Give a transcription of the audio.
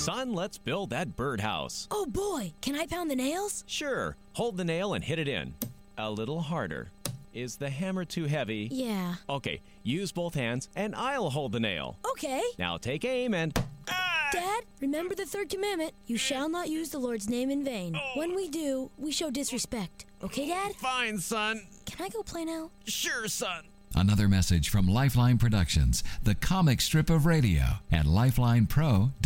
Son, let's build that birdhouse. Oh boy, can I pound the nails? Sure. Hold the nail and hit it in. A little harder. Is the hammer too heavy? Yeah. Okay, use both hands and I'll hold the nail. Okay. Now take aim and... Dad, remember the third commandment. You shall not use the Lord's name in vain. When we do, we show disrespect. Okay, Dad? Fine, son. Can I go play now? Sure, son. Another message from Lifeline Productions, the comic strip of radio at lifelinepro.com.